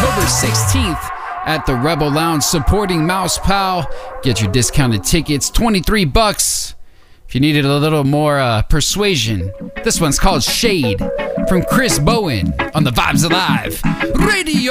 October 16th at the Rebel Lounge supporting Mouse Pal. Get your discounted tickets, $23. If you needed a little more persuasion, this one's called Shade from Chris Bowen on the Vibes Alive Radio.